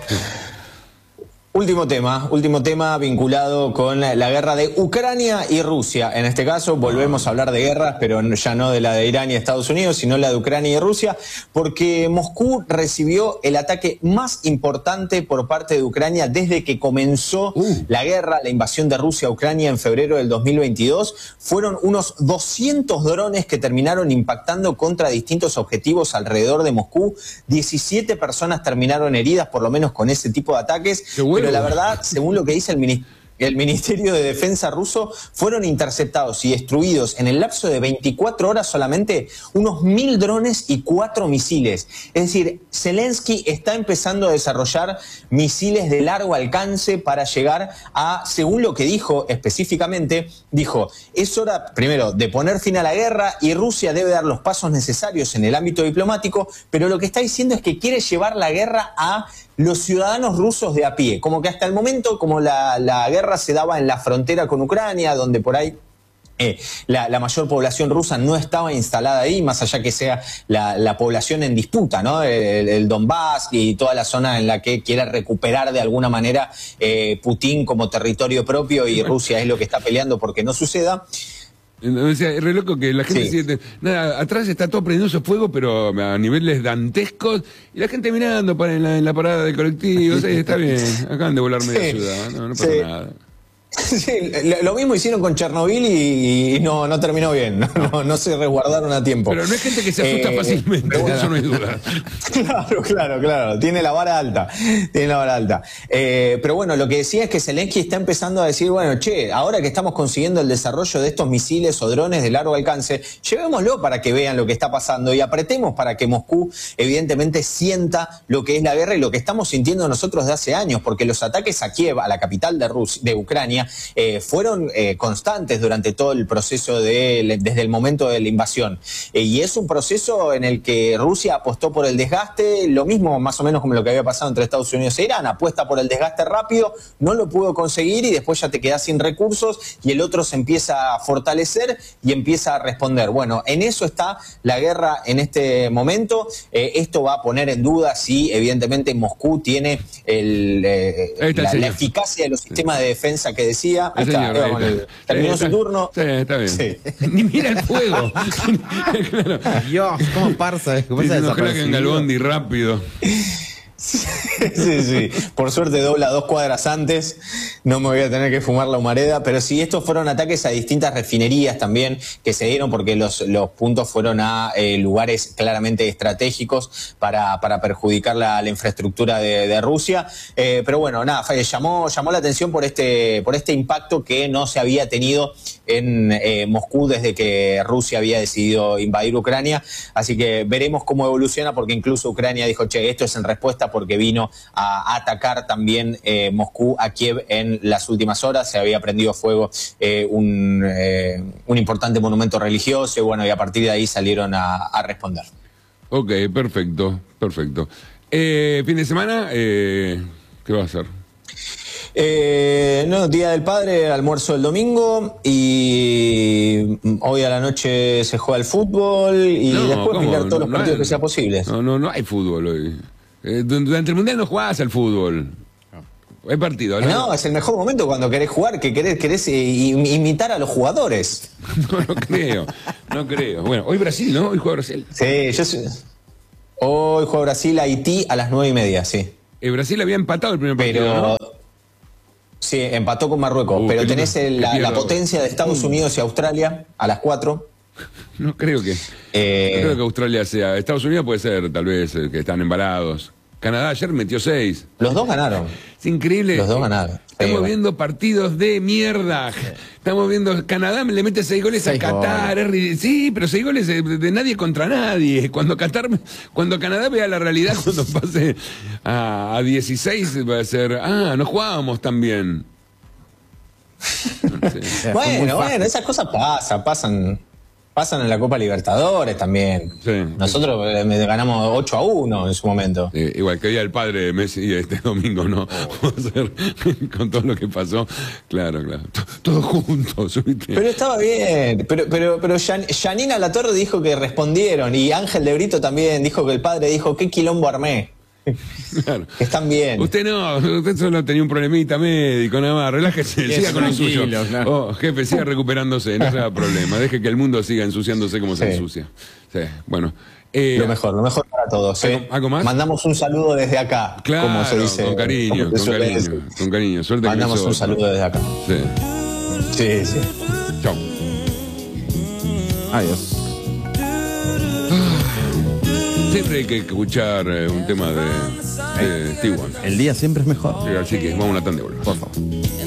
Último tema vinculado con la guerra de Ucrania y Rusia. En este caso volvemos a hablar de guerras, pero ya no de la de Irán y Estados Unidos, sino la de Ucrania y Rusia, porque Moscú recibió el ataque más importante por parte de Ucrania desde que comenzó la guerra, la invasión de Rusia a Ucrania en febrero del 2022. Fueron unos 200 drones que terminaron impactando contra distintos objetivos alrededor de Moscú. 17 personas terminaron heridas, por lo menos con ese tipo de ataques. Pero la verdad, según lo que dice el Ministerio de Defensa ruso, fueron interceptados y destruidos en el lapso de 24 horas solamente unos 1000 drones y 4 misiles. Es decir, Zelensky está empezando a desarrollar misiles de largo alcance para llegar a, según lo que dijo específicamente, dijo, es hora primero de poner fin a la guerra y Rusia debe dar los pasos necesarios en el ámbito diplomático, pero lo que está diciendo es que quiere llevar la guerra a los ciudadanos rusos de a pie, como que hasta el momento, como la guerra se daba en la frontera con Ucrania, donde por ahí la mayor población rusa no estaba instalada ahí, más allá que sea la población en disputa, ¿no? El Donbass y toda la zona en la que quiere recuperar de alguna manera Putin como territorio propio, y Rusia es lo que está peleando porque no suceda. O sea, es re loco que la gente siente, nada, atrás está todo prendiendo fuego, pero a niveles dantescos, y la gente mirando en la parada del colectivo. Sí, está bien, acaban de volar media ciudad, no pasa nada. Sí, lo mismo hicieron con Chernobyl y no terminó bien, no se resguardaron a tiempo. Pero no hay gente que se asusta fácilmente, bueno, eso no hay duda. Claro, tiene la vara alta, pero bueno, lo que decía es que Zelensky está empezando a decir, bueno, ahora que estamos consiguiendo el desarrollo de estos misiles o drones de largo alcance, llevémoslo para que vean lo que está pasando y apretemos para que Moscú evidentemente sienta lo que es la guerra y lo que estamos sintiendo nosotros de hace años, porque los ataques a Kiev, a la capital de Ucrania, fueron constantes durante todo el proceso desde el momento de la invasión. Y es un proceso en el que Rusia apostó por el desgaste, lo mismo más o menos como lo que había pasado entre Estados Unidos e Irán, apuesta por el desgaste rápido, no lo pudo conseguir y después ya te quedás sin recursos y el otro se empieza a fortalecer y empieza a responder. Bueno, en eso está la guerra en este momento. Esto va a poner en duda si evidentemente Moscú tiene la eficacia de los sistemas de defensa que decía. Ahí está, terminó su turno. Sí, está bien. Sí. Ni mira el fuego. Claro. Dios, ¿cómo parsa? Ojalá que en Galbondi rápido. Sí. Por suerte dobla 2 cuadras antes, no me voy a tener que fumar la humareda, pero sí, estos fueron ataques a distintas refinerías también que se dieron porque los puntos fueron a lugares claramente estratégicos para perjudicar la infraestructura de Rusia, pero bueno, nada, llamó la atención por este impacto que no se había tenido en Moscú desde que Rusia había decidido invadir Ucrania, así que veremos cómo evoluciona, porque incluso Ucrania dijo, esto es en respuesta porque vino a atacar también Moscú a Kiev en las últimas horas. Se había prendido fuego un importante monumento religioso y bueno, y a partir de ahí salieron a responder. Ok, perfecto. Fin de semana, ¿qué va a hacer? Día del Padre, almuerzo el domingo y hoy a la noche se juega el fútbol y después mirar todos los partidos que sea posibles. No hay fútbol hoy. Durante el Mundial no jugás al fútbol. Hay partido, ¿no? No, es el mejor momento cuando querés jugar, que querés imitar a los jugadores. No creo. Bueno, hoy Brasil, ¿no? Hoy juega Brasil. Sí, hoy juega Brasil, Haití a las 9:30, sí. Brasil había empatado el primer partido, ¿no? Sí, empató con Marruecos, pero tenés la potencia de Estados Unidos y Australia a las 4. No creo que Australia sea. Estados Unidos puede ser, tal vez, que están embalados. Canadá ayer metió 6. Los dos ganaron. Es increíble. Los dos ganaron. Estamos viendo partidos de mierda. Estamos viendo, Canadá le mete 6 goles a Qatar. Sí, pero 6 goles de nadie contra nadie. Cuando Canadá vea la realidad, cuando pase a 16, va a ser, no jugábamos tan bien. No sé. Bueno, esas cosas pasan en la Copa Libertadores también. Sí, nosotros ganamos 8-1 en su momento. Igual que hoy el padre de Messi este domingo, ¿no? Vamos a ver, con todo lo que pasó. Claro. Todos juntos. ¿Viste? Pero estaba bien. Pero Janina Latorre dijo que respondieron. Y Ángel de Brito también dijo que el padre dijo, ¿qué quilombo armé? Claro. Están bien. Usted no, usted solo tenía un problemita médico, nada más. Relájese, siga con lo suyo. Claro. Oh, jefe, siga recuperándose, no se haga problema. Deje que el mundo siga ensuciándose como se ensucia. Sí, bueno. Lo mejor para todos. ¿Algo más? Mandamos un saludo desde acá, claro, como se dice. con cariño, con cariño. Suerte. Mandamos un saludo desde acá. Sí. Sí. Chao. Adiós. Siempre hay que escuchar un tema de Steve Wonder. El día siempre es mejor. Así que vamos a una tanda de vuelta. Por favor.